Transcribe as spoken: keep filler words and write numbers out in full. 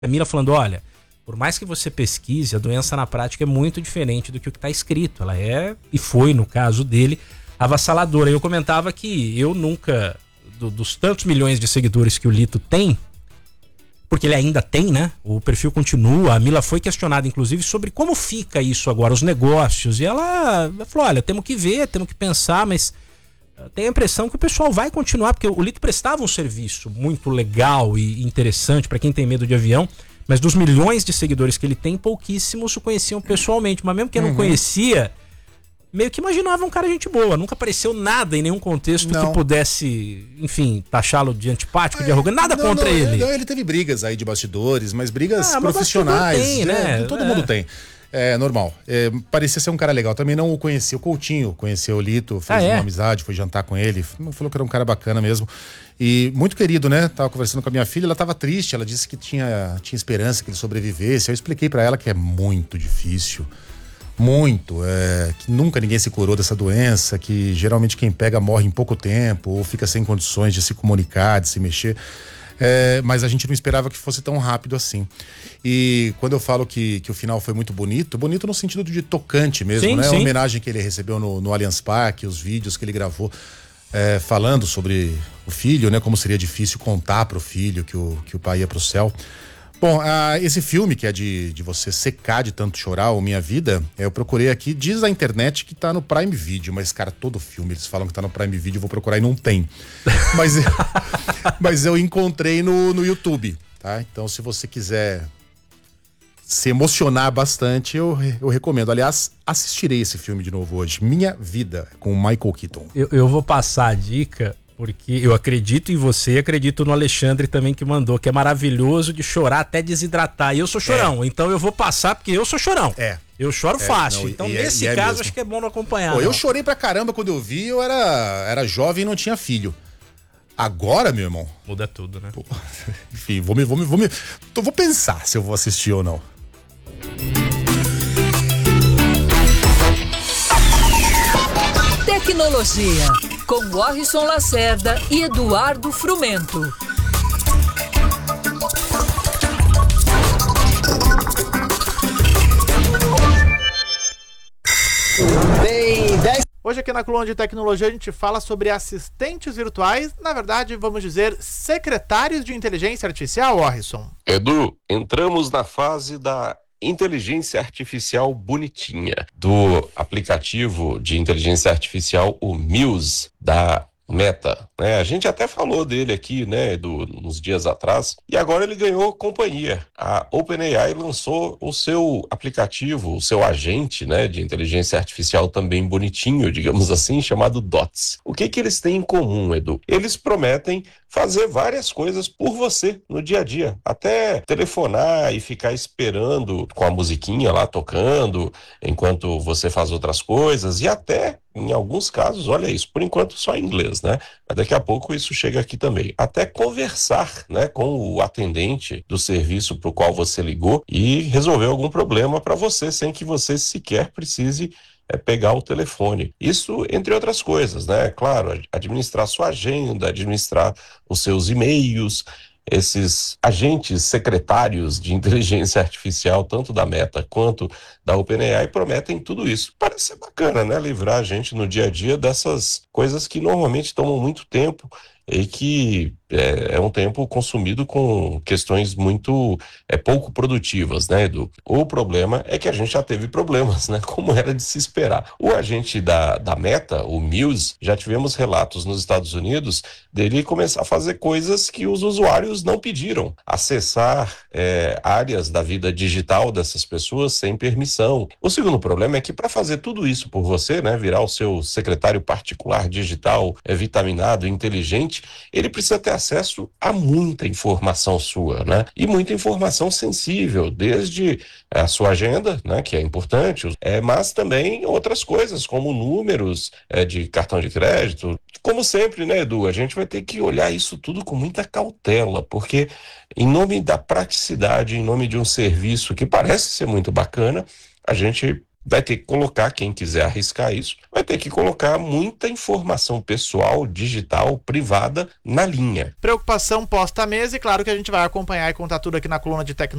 A Mila falando, olha, por mais que você pesquise, a doença na prática é muito diferente do que o que está escrito. Ela é, e foi no caso dele, avassaladora. Eu comentava que eu nunca, do, dos tantos milhões de seguidores que o Lito tem, porque ele ainda tem, né? O perfil continua. A Mila foi questionada, inclusive, sobre como fica isso agora, os negócios. E ela falou, olha, temos que ver, temos que pensar, mas tenho a impressão que o pessoal vai continuar, porque o Lito prestava um serviço muito legal e interessante para quem tem medo de avião, mas dos milhões de seguidores que ele tem, pouquíssimos o conheciam pessoalmente. Mas mesmo quem não uhum. conhecia, meio que imaginava um cara gente boa. Nunca apareceu nada em nenhum contexto não. que pudesse, enfim, taxá-lo de antipático, é, de arrogante. Nada não, contra não, ele. Não, ele teve brigas aí de bastidores, mas brigas ah, profissionais. Mas tem, né? né? Todo é. mundo tem. É normal. É, parecia ser um cara legal. Também não o conhecia. O Coutinho conheceu o Lito, fez ah, é? uma amizade, foi jantar com ele. Falou que era um cara bacana mesmo. E muito querido, né? Tava conversando com a minha filha, ela tava triste. Ela disse que tinha, tinha esperança que ele sobrevivesse. Eu expliquei pra ela que é muito difícil. Muito, é, que nunca ninguém se curou dessa doença, que geralmente quem pega morre em pouco tempo ou fica sem condições de se comunicar, de se mexer, é, mas a gente não esperava que fosse tão rápido assim. E quando eu falo que, que o final foi muito bonito, bonito no sentido de tocante mesmo, sim, né? Sim. A homenagem que ele recebeu no, no Allianz Parque, os vídeos que ele gravou é, falando sobre o filho, né? Como seria difícil contar pro filho que o, que o pai ia pro céu. Bom, uh, esse filme que é de, de você secar de tanto chorar, o Minha Vida, eu procurei aqui, diz a internet que tá no Prime Video, mas cara, todo filme eles falam que tá no Prime Video, eu vou procurar e não tem. Mas, mas eu encontrei no, no YouTube, tá? Então se você quiser se emocionar bastante, eu, eu recomendo. Aliás, assistirei esse filme de novo hoje, Minha Vida, com o Michael Keaton. Eu, eu vou passar a dica... Porque eu acredito em você e acredito no Alexandre também que mandou, que é maravilhoso de chorar até desidratar. E eu sou chorão, é. então eu vou passar porque eu sou chorão. É. Eu choro é, fácil. Não, então e, nesse e é, caso mesmo. acho que é bom não acompanhar. Pô, não. Eu chorei pra caramba quando eu vi, eu era, era jovem e não tinha filho. Agora, meu irmão... Muda tudo, né? Pô, enfim, vou me, vou me, vou me, vou pensar se eu vou assistir ou não. Tecnologia, com Warrison Lacerda e Eduardo Frumento. Tem dez... Hoje aqui na Coluna de Tecnologia a gente fala sobre assistentes virtuais, na verdade vamos dizer secretários de inteligência artificial, Warrison. Edu, entramos na fase da inteligência artificial bonitinha, do aplicativo de inteligência artificial, o Muse, da Meta, né? A gente até falou dele aqui, né, do, uns dias atrás, e agora ele ganhou companhia. A OpenAI lançou o seu aplicativo, o seu agente, né, de inteligência artificial também bonitinho, digamos assim, chamado Dots. O que que eles têm em comum, Edu? Eles prometem fazer várias coisas por você no dia a dia, até telefonar e ficar esperando com a musiquinha lá tocando, enquanto você faz outras coisas, e até em alguns casos, olha isso, por enquanto só em inglês, né? Mas daqui a pouco isso chega aqui também. Até conversar, né, com o atendente do serviço para o qual você ligou e resolver algum problema para você, sem que você sequer precise é, pegar o telefone. Isso, entre outras coisas, né? Claro, administrar sua agenda, administrar os seus e-mails. Esses agentes secretários de inteligência artificial, tanto da Meta quanto da OpenAI, prometem tudo isso. Parece ser bacana, né? Livrar a gente no dia a dia dessas coisas que normalmente tomam muito tempo e que é, é um tempo consumido com questões muito é, pouco produtivas, né, Edu? O problema é que a gente já teve problemas, né, como era de se esperar. O agente da, da Meta, o Muse, já tivemos relatos nos Estados Unidos dele começar a fazer coisas que os usuários não pediram. Acessar é, áreas da vida digital dessas pessoas sem permissão. O segundo problema é que para fazer tudo isso por você, né, virar o seu secretário particular digital, é, vitaminado, inteligente, ele precisa ter acesso a muita informação sua, né? E muita informação sensível, desde a sua agenda, né, que é importante, é, mas também outras coisas, como números é, de cartão de crédito. Como sempre, né, Edu, a gente vai ter que olhar isso tudo com muita cautela, porque em nome da praticidade, em nome de um serviço que parece ser muito bacana, a gente vai ter que colocar, quem quiser arriscar isso, vai ter que colocar muita informação pessoal, digital, privada na linha. Preocupação posta à mesa e claro que a gente vai acompanhar e contar tudo aqui na coluna de tecnologia.